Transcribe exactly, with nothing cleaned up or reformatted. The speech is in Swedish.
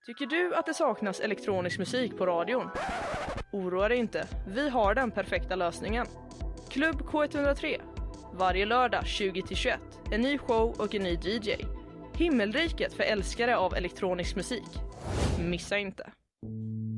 Tycker du att det saknas elektronisk musik på radion? Oroa dig inte, vi har den perfekta lösningen. Klubb K ett noll tre. Varje lördag tjugo till tjugoett. En ny show och en ny D J. Himmelriket för älskare av elektronisk musik. Missa inte.